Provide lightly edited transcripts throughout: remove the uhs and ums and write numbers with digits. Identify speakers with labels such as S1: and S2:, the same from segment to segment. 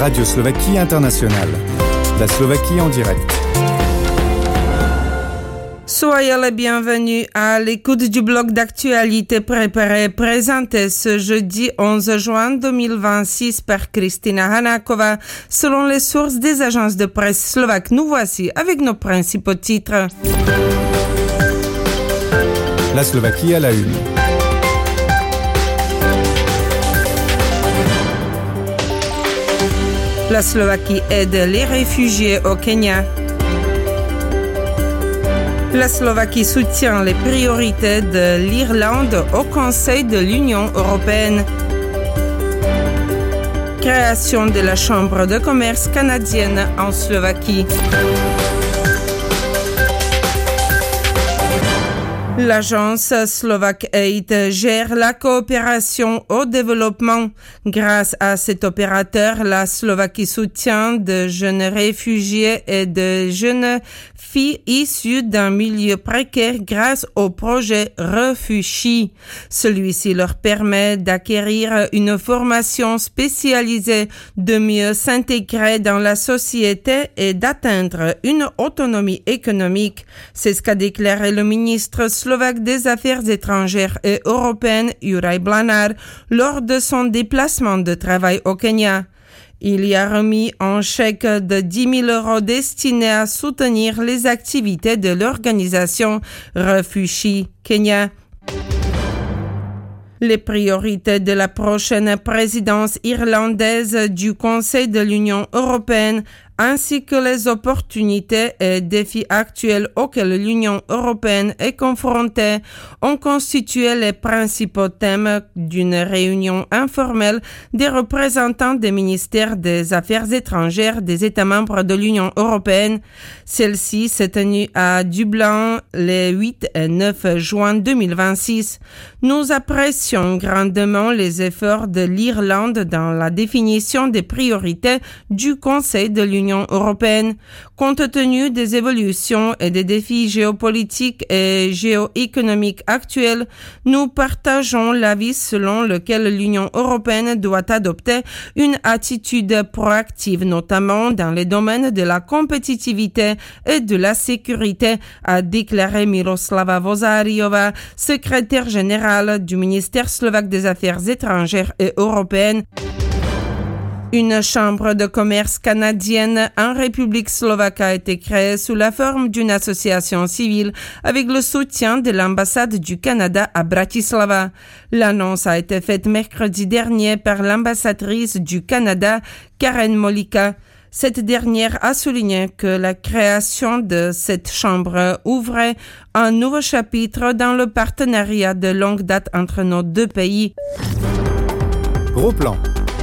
S1: Radio Slovaquie Internationale. La Slovaquie en direct.
S2: Soyez les bienvenus à l'écoute du bloc d'actualité préparé et présenté ce jeudi 11 juin 2026 par Kristina Hanáková. Selon les sources des agences de presse slovaques, nous voici avec nos principaux titres.
S1: La Slovaquie à la une.
S2: La Slovaquie aide les réfugiés au Kenya. La Slovaquie soutient les priorités de l'Irlande au Conseil de l'Union européenne. Création de la Chambre de commerce canadienne en Slovaquie. L'agence Slovak Aid gère la coopération au développement. Grâce à cet opérateur, la Slovaquie soutient de jeunes réfugiés et de jeunes filles issues d'un milieu précaire grâce au projet Refushi. Celui-ci leur permet d'acquérir une formation spécialisée, de mieux s'intégrer dans la société et d'atteindre une autonomie économique. C'est ce qu'a déclaré le ministre slovaque des Affaires étrangères et européennes, Juraj Blanár, lors de son déplacement de travail au Kenya. Il y a remis un chèque de 10 000 € destiné à soutenir les activités de l'organisation Refushi Kenya. Les priorités de la prochaine présidence irlandaise du Conseil de l'Union européenne ainsi que les opportunités et défis actuels auxquels l'Union européenne est confrontée ont constitué les principaux thèmes d'une réunion informelle des représentants des ministères des Affaires étrangères des États membres de l'Union européenne. Celle-ci s'est tenue à Dublin les 8 et 9 juin 2026. Nous apprécions grandement les efforts de l'Irlande dans la définition des priorités du Conseil de l'Union européenne. Compte tenu des évolutions et des défis géopolitiques et géoéconomiques actuels, nous partageons l'avis selon lequel l'Union européenne doit adopter une attitude proactive, notamment dans les domaines de la compétitivité et de la sécurité, a déclaré Miroslava Vozáriová, secrétaire générale du ministère slovaque des Affaires étrangères et européennes. Une chambre de commerce canadienne en République slovaque a été créée sous la forme d'une association civile avec le soutien de l'ambassade du Canada à Bratislava. L'annonce a été faite mercredi dernier par l'ambassadrice du Canada, Karen Molika. Cette dernière a souligné que la création de cette chambre ouvrait un nouveau chapitre dans le partenariat de longue date entre nos deux pays.
S1: Gros plan.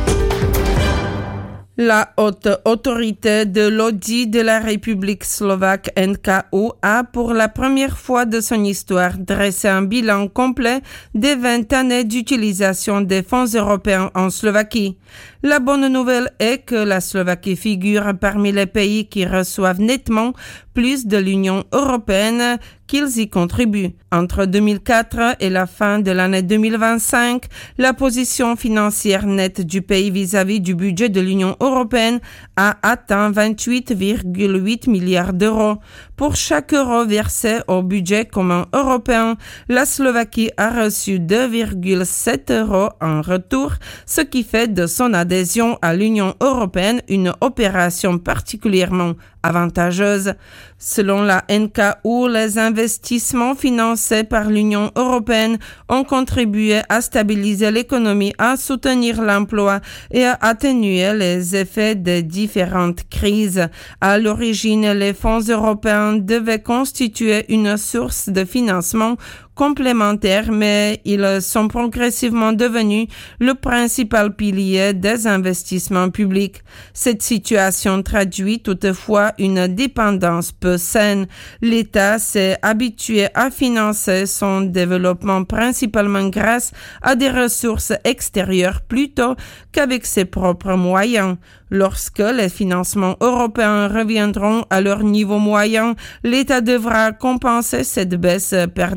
S2: La haute autorité de l'audit de la République slovaque NKU a pour la première fois de son histoire dressé un bilan complet des 20 années d'utilisation des fonds européens en Slovaquie. La bonne nouvelle est que la Slovaquie figure parmi les pays qui reçoivent nettement plus de l'Union européenne qu'ils y contribuent. Entre 2004 et la fin de l'année 2025, la position financière nette du pays vis-à-vis du budget de l'Union européenne a atteint 28,8 milliards d'euros. Pour chaque euro versé au budget commun européen, la Slovaquie a reçu 2,7 € en retour, ce qui fait de son adhésion à l'Union européenne une opération particulièrement avantageuse. Selon la NKU, les investissements financés par l'Union européenne ont contribué à stabiliser l'économie, à soutenir l'emploi et à atténuer les effets des différentes crises. À l'origine, les fonds européens devaient constituer une source de financement complémentaires, mais ils sont progressivement devenus le principal pilier des investissements publics. Cette situation traduit toutefois une dépendance peu saine. L'État s'est habitué à financer son développement principalement grâce à des ressources extérieures plutôt qu'avec ses propres moyens. Lorsque les financements européens reviendront à leur niveau moyen, l'État devra compenser cette baisse par des investissements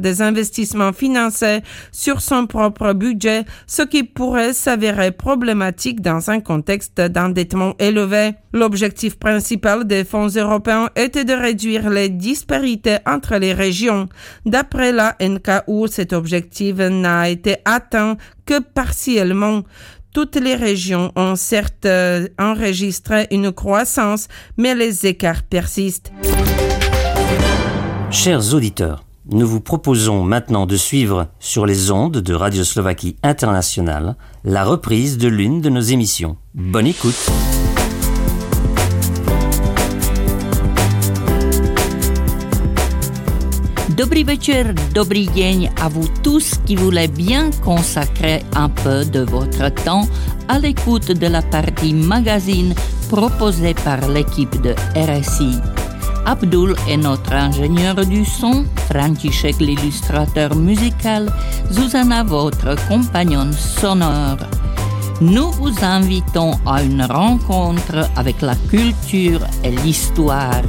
S2: investissements financés sur son propre budget, ce qui pourrait s'avérer problématique dans un contexte d'endettement élevé. L'objectif principal des fonds européens était de réduire les disparités entre les régions. D'après la NKU, cet objectif n'a été atteint que partiellement. Toutes les régions ont certes enregistré une croissance, mais les écarts persistent.
S3: Chers auditeurs, nous vous proposons maintenant de suivre sur les ondes de Radio Slovaquie Internationale la reprise de l'une de nos émissions. Bonne écoute.
S4: Dobrý večer, dobrý deň à vous tous qui voulez bien consacrer un peu de votre temps à l'écoute de la partie magazine proposée par l'équipe de RSI. Abdul est notre ingénieur du son, František l'illustrateur musical, Zuzana votre compagnonne sonore. Nous vous invitons à une rencontre avec la culture et l'histoire.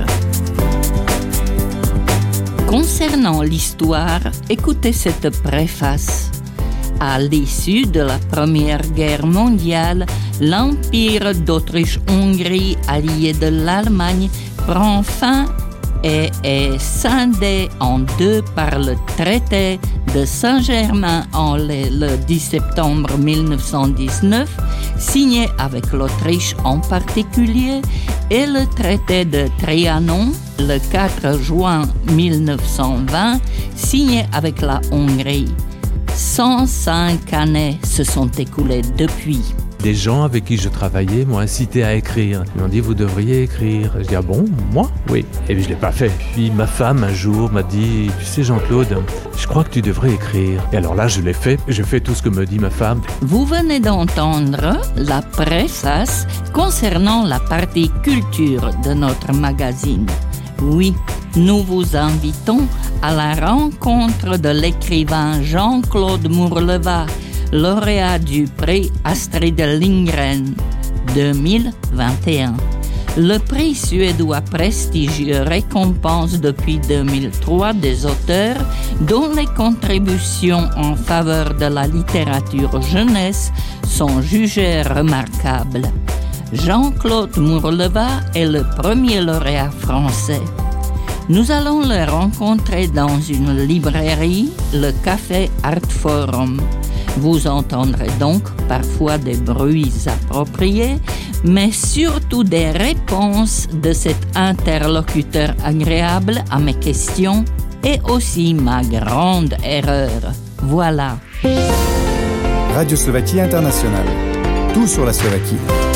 S4: Concernant l'histoire, écoutez cette préface. À l'issue de la Première Guerre mondiale, l'Empire d'Autriche-Hongrie, allié de l'Allemagne, prend fin et est scindé en deux par le traité de Saint-Germain-en-Laye le 10 septembre 1919, signé avec l'Autriche en particulier, et le traité de Trianon le 4 juin 1920, signé avec la Hongrie. 105 années se sont écoulées depuis.
S5: Des gens avec qui je travaillais m'ont incité à écrire. Ils m'ont dit, vous devriez écrire. Je dis, ah bon, moi? Oui. Et puis je ne l'ai pas fait. Puis ma femme, un jour, m'a dit, tu sais Jean-Claude, je crois que tu devrais écrire. Et alors là, je l'ai fait. Je fais tout ce que me dit ma femme.
S4: Vous venez d'entendre la préface concernant la partie culture de notre magazine. Oui, nous vous invitons à la rencontre de l'écrivain Jean-Claude Mourleva, lauréat du prix Astrid Lindgren 2021. Le prix suédois prestigieux récompense depuis 2003 des auteurs dont les contributions en faveur de la littérature jeunesse sont jugées remarquables. Jean-Claude Mourleva est le premier lauréat français. Nous allons le rencontrer dans une librairie, le Café Art Forum. Vous entendrez donc parfois des bruits appropriés, mais surtout des réponses de cet interlocuteur agréable à mes questions et aussi ma grande erreur. Voilà.
S1: Radio Slovaquie Internationale. Tout sur la Slovaquie.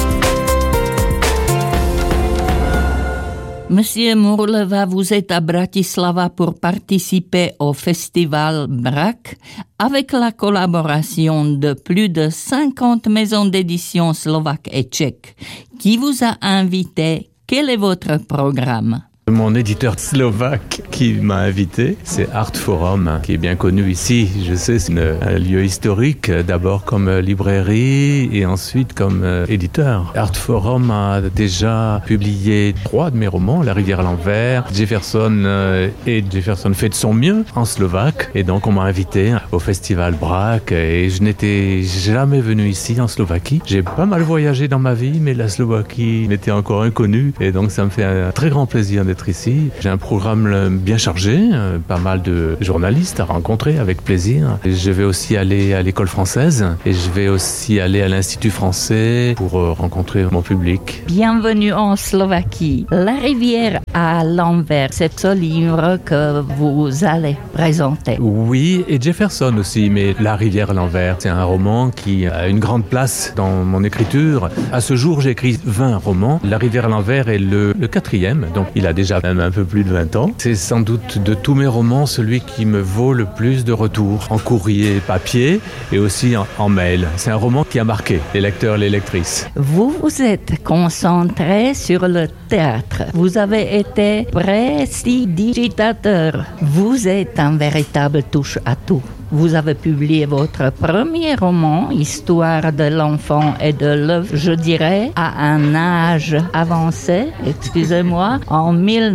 S4: Monsieur Mourleva, vous êtes à Bratislava pour participer au festival BRAC avec la collaboration de plus de 50 maisons d'édition slovaques et tchèques. Qui vous a invité? Quel est votre programme?
S5: Mon éditeur slovaque qui m'a invité, c'est Art Forum, qui est bien connu ici. Je sais, c'est un lieu historique, d'abord comme librairie et ensuite comme éditeur. Art Forum a déjà publié 3 de mes romans, La rivière à l'envers, Jefferson et Jefferson fait de son mieux en slovaque. Et donc on m'a invité au festival BRAC et je n'étais jamais venu ici en Slovaquie. J'ai pas mal voyagé dans ma vie, mais la Slovaquie m'était encore inconnue et donc ça me fait un très grand plaisir d'être ici. J'ai un programme bien chargé, pas mal de journalistes à rencontrer avec plaisir. Je vais aussi aller à l'école française et je vais aussi aller à l'Institut français pour rencontrer mon public.
S4: Bienvenue en Slovaquie. La rivière à l'envers, c'est ce livre que vous allez présenter.
S5: Oui, et Jefferson aussi, mais La rivière à l'envers, c'est un roman qui a une grande place dans mon écriture. À ce jour, j'ai écrit 20 romans. La rivière à l'envers est le 4e, donc il a déjà même un peu plus de 20 ans. C'est sans doute de tous mes romans celui qui me vaut le plus de retours en courrier papier et aussi en mail. C'est un roman qui a marqué les lecteurs et les lectrices.
S4: Vous vous êtes concentré sur le théâtre. Vous avez été prestidigitateur. Vous êtes un véritable touche-à-tout. vous avez publié votre premier roman, Histoire de l'enfant et de l'œuvre, je dirais, à un âge avancé, excusez-moi, en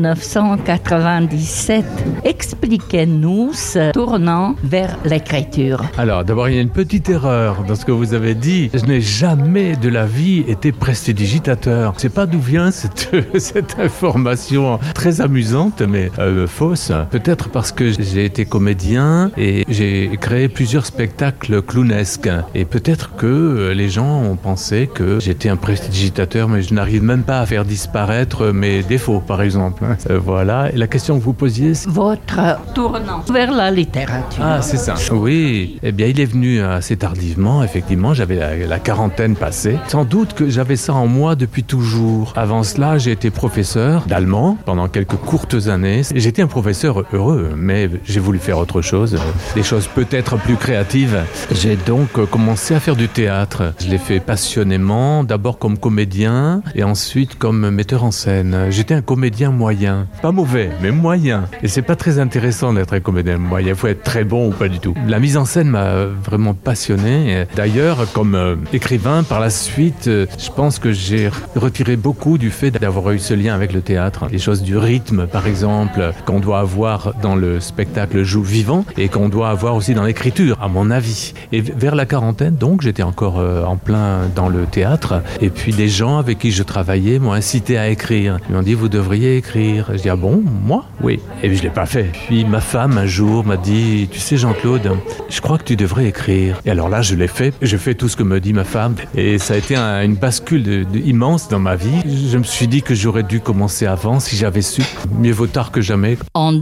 S4: 1997. Expliquez-nous ce tournant vers l'écriture.
S5: Alors, d'abord, il y a une petite erreur dans ce que vous avez dit. Je n'ai jamais de la vie été prestidigitateur. Je ne sais pas d'où vient cette information très amusante, mais fausse. Peut-être parce que j'ai été comédien et j'ai créé plusieurs spectacles clownesques. Et peut-être que les gens ont pensé que j'étais un prestidigitateur, mais je n'arrive même pas à faire disparaître mes défauts, par exemple. Voilà. Et la question que vous posiez, c'est...
S4: Votre tournant vers la littérature.
S5: Ah, c'est ça. Oui. Eh bien, il est venu assez tardivement, effectivement. J'avais la quarantaine passée. Sans doute que j'avais ça en moi depuis toujours. Avant cela, j'ai été professeur d'allemand pendant quelques courtes années. J'étais un professeur heureux, mais j'ai voulu faire autre chose, des choses peut-être plus créatives. J'ai donc commencé à faire du théâtre. Je l'ai fait passionnément, d'abord comme comédien et ensuite comme metteur en scène. J'étais un comédien moyen. Pas mauvais, mais moyen. Et c'est pas très intéressant d'être un comédien moyen. Il faut être très bon ou pas du tout. La mise en scène m'a vraiment passionné. D'ailleurs, comme écrivain, par la suite, je pense que j'ai retiré beaucoup du fait d'avoir eu ce lien avec le théâtre. Les choses du rythme, par exemple, qu'on doit avoir dans le spectacle Joue vivant et qu'on doit avoir aussi dans l'écriture, à mon avis. Et vers la quarantaine, donc, j'étais encore en plein dans le théâtre. Et puis, des gens avec qui je travaillais m'ont incité à écrire. Ils m'ont dit, vous devriez écrire. Je dis, ah bon, moi? Oui. Et puis, je l'ai pas fait. Puis, ma femme, un jour, m'a dit, tu sais, Jean-Claude, je crois que tu devrais écrire. Et alors là, je l'ai fait. Je fais tout ce que me dit ma femme. Et ça a été une bascule immense dans ma vie. Je me suis dit que j'aurais dû commencer avant si j'avais su. Mieux vaut tard que jamais.
S4: En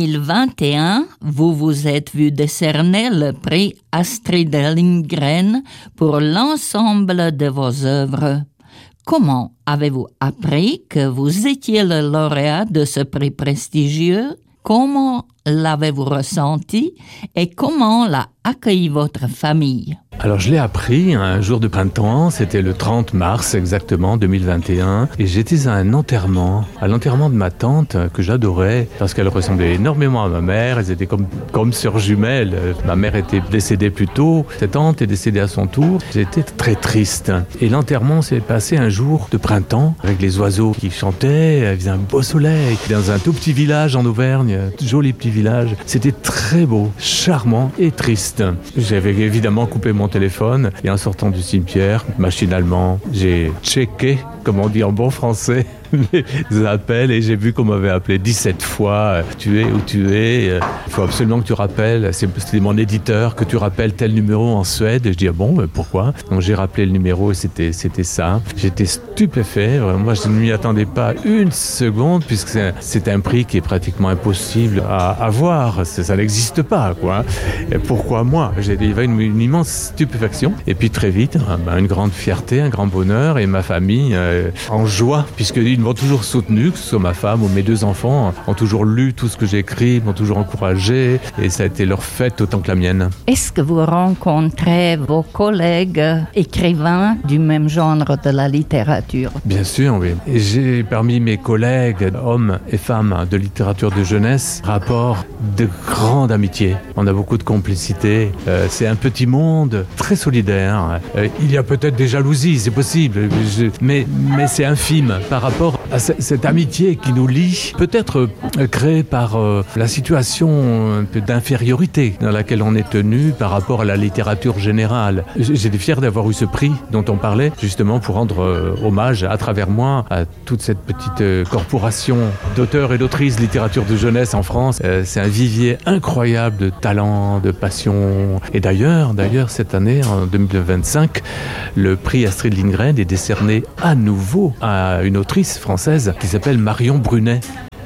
S4: 2021, vous vous êtes vu décerner le prix Astrid Lindgren pour l'ensemble de vos œuvres. Comment avez-vous appris que vous étiez le lauréat de ce prix prestigieux? Comment l'avez-vous ressenti et comment l'a accueilli votre famille?
S5: Alors je l'ai appris un jour de printemps, c'était le 30 mars exactement 2021 et j'étais à un enterrement, à l'enterrement de ma tante que j'adorais parce qu'elle ressemblait énormément à ma mère, elles étaient comme sœurs jumelles. Ma mère était décédée plus tôt, cette tante est décédée à son tour, j'étais très triste. Et l'enterrement s'est passé un jour de printemps avec les oiseaux qui chantaient, il faisait un beau soleil dans un tout petit village en Auvergne, joli petit village. C'était très beau, charmant et triste. J'avais évidemment coupé mon téléphone et en sortant du cimetière, machinalement, j'ai checké, comme on dit en bon français, les appels et j'ai vu qu'on m'avait appelé 17 fois, tu es où tu es, il faut absolument que tu rappelles, c'était mon éditeur, que tu rappelles tel numéro en Suède. Et je dis ah bon, mais pourquoi? Donc j'ai rappelé le numéro et c'était ça. J'étais stupéfait, vraiment, je ne m'y attendais pas une seconde puisque c'est un prix qui est pratiquement impossible à avoir, ça n'existe pas quoi. Et pourquoi moi? Il y avait une immense stupéfaction et puis très vite, une grande fierté, un grand bonheur et ma famille en joie puisqu'ils m'ont toujours soutenu, que ce soit ma femme ou mes deux enfants, ont toujours lu tout ce que j'ai écrit, m'ont toujours encouragé et ça a été leur fête autant que la mienne.
S4: Est-ce que vous rencontrez vos collègues écrivains du même genre de la littérature?
S5: Bien sûr, oui. Et j'ai parmi mes collègues, hommes et femmes de littérature de jeunesse, rapport de grande amitié. On a beaucoup de complicité. C'est un petit monde très solidaire. Il y a peut-être des jalousies, c'est possible, mais c'est infime par rapport à cette amitié qui nous lie, peut-être créée par la situation un peu d'infériorité dans laquelle on est tenu par rapport à la littérature générale. J'étais fier d'avoir eu ce prix dont on parlait, justement pour rendre hommage à travers moi à toute cette petite corporation d'auteurs et d'autrices littérature de jeunesse en France. C'est un vivier incroyable de talent, de passion. Et d'ailleurs, cette année, en 2025, le prix Astrid Lindgren est décerné à nouveau à une autrice française qui s'appelle Marion Brunet.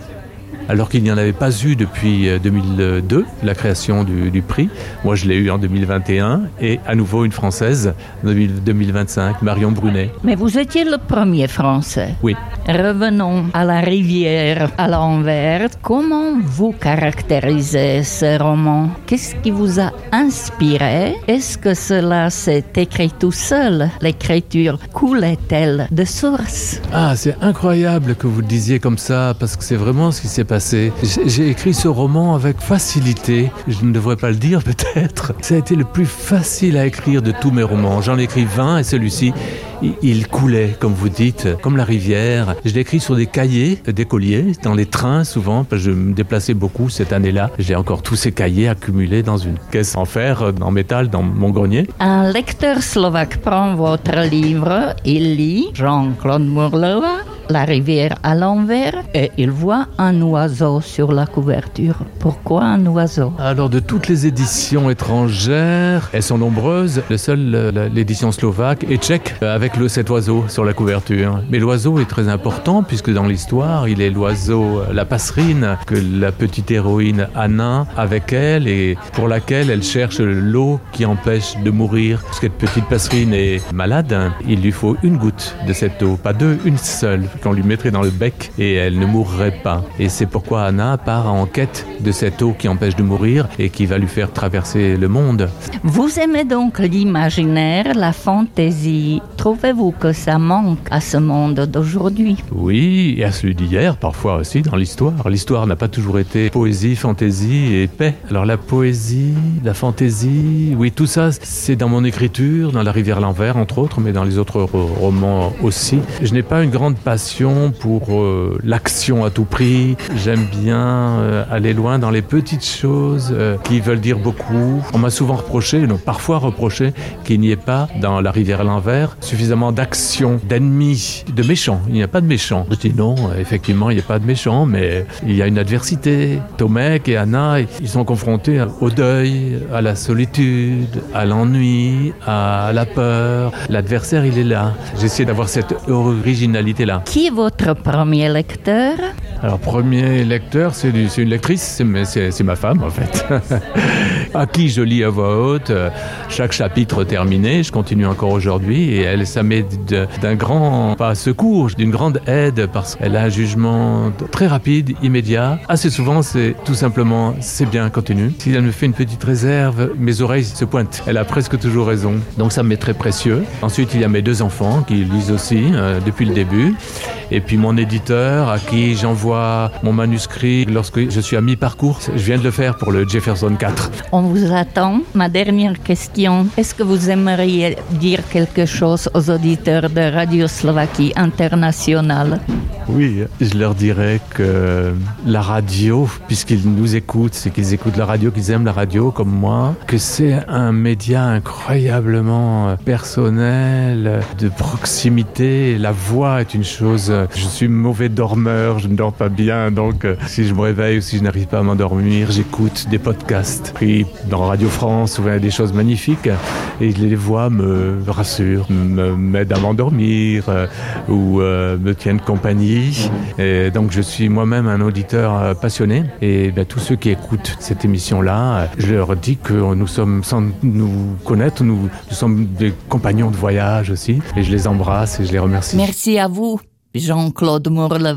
S5: Alors qu'il n'y en avait pas eu depuis 2002, la création du prix. Moi, je l'ai eu en 2021 et à nouveau une Française en 2025, Marion Brunet.
S4: Mais vous étiez le premier Français.
S5: Oui.
S4: Revenons à la rivière à l'envers. Comment vous caractérisez ce roman? Qu'est-ce qui vous a inspiré? Est-ce que cela s'est écrit tout seul? L'écriture coulait-elle de source?
S5: Ah, c'est incroyable que vous le disiez comme ça, parce que c'est vraiment ce qui s'est passé passé. J'ai écrit ce roman avec facilité. Je ne devrais pas le dire peut-être. Ça a été le plus facile à écrire de tous mes romans. J'en ai écrit 20 et celui-ci, il coulait, comme vous dites, comme la rivière. Je l'ai écrit sur des cahiers d'écoliers, dans les trains souvent, parce que je me déplaçais beaucoup cette année-là. J'ai encore tous ces cahiers accumulés dans une caisse en fer, en métal, dans mon grenier.
S4: Un lecteur slovaque prend votre livre, il lit Jean-Claude Mourleva, La rivière à l'envers, et il voit un oiseau sur la couverture. Pourquoi un oiseau?
S5: Alors, de toutes les éditions étrangères, elles sont nombreuses. L'édition slovaque et tchèque, avec cet oiseau sur la couverture. Mais l'oiseau est très important, puisque dans l'histoire, il est l'oiseau, la passerine, que la petite héroïne Anna, avec elle, et pour laquelle elle cherche l'eau qui empêche de mourir. Cette petite passerine est malade, il lui faut une goutte de cette eau, pas deux, une seule, qu'on lui mettrait dans le bec et elle ne mourrait pas. Et c'est pourquoi Anna part en quête de cette eau qui empêche de mourir et qui va lui faire traverser le monde.
S4: Vous aimez donc l'imaginaire, la fantaisie. Trouvez-vous que ça manque à ce monde d'aujourd'hui?
S5: Oui, et à celui d'hier, parfois aussi dans l'histoire. L'histoire n'a pas toujours été poésie, fantaisie et paix. Alors la poésie, la fantaisie, oui, tout ça, c'est dans mon écriture, dans La rivière à l'envers, entre autres, mais dans les autres romans aussi. Je n'ai pas une grande passion pour l'action à tout prix. J'aime bien aller loin dans les petites choses qui veulent dire beaucoup. On m'a souvent reproché, parfois reproché, qu'il n'y ait pas dans La rivière à l'envers suffisamment d'action, d'ennemis, de méchants. Il n'y a pas de méchants. Je dis non, effectivement, il n'y a pas de méchants, mais il y a une adversité. Tomek et Anna, ils sont confrontés au deuil, à la solitude, à l'ennui, à la peur. L'adversaire, il est là. J'essaie d'avoir cette originalité-là.
S4: Qui est votre premier lecteur?
S5: Alors, premier lecteur, c'est une lectrice, c'est ma femme, en fait, à qui je lis à voix haute chaque chapitre terminé. Je continue encore aujourd'hui et ça m'est d'un grand, pas secours, d'une grande aide parce qu'elle a un jugement très rapide, immédiat. Assez souvent, c'est tout simplement, c'est bien, continue. Si elle me fait une petite réserve, mes oreilles se pointent. Elle a presque toujours raison. Donc, ça m'est très précieux. Ensuite, il y a mes deux enfants qui lisent aussi depuis le début. Et puis, mon éditeur à qui j'envoie mon manuscrit lorsque je suis à mi-parcours. Je viens de le faire pour le Jefferson 4.
S4: On vous attend. Ma dernière question. Est-ce que vous aimeriez dire quelque chose aux auditeurs de Radio Slovaquie Internationale?
S5: Oui, je leur dirais que la radio, puisqu'ils nous écoutent, c'est qu'ils écoutent la radio, qu'ils aiment la radio comme moi, que c'est un média incroyablement personnel, de proximité. La voix est une chose. Je suis mauvais dormeur, je ne dors pas bien, donc si je me réveille ou si je n'arrive pas à m'endormir, j'écoute des podcasts. Puis dans Radio France, souvent il y a des choses magnifiques et les voix me rassurent, m'aident à m'endormir ou me tiennent compagnie. Et donc je suis moi-même un auditeur passionné et tous ceux qui écoutent cette émission-là, je leur dis que nous sommes, sans nous connaître, nous sommes des compagnons de voyage aussi et je les embrasse et je les remercie.
S4: Merci à vous, Jean-Claude Mourleva.